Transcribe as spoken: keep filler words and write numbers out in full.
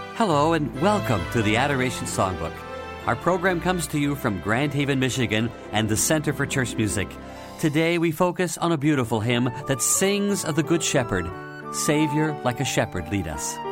Hello and welcome to the Adoration Songbook. Our program comes to you from Grand Haven, Michigan and the Center for Church Music. Today we focus on a beautiful hymn that sings of the Good Shepherd. Savior, like a shepherd, lead us.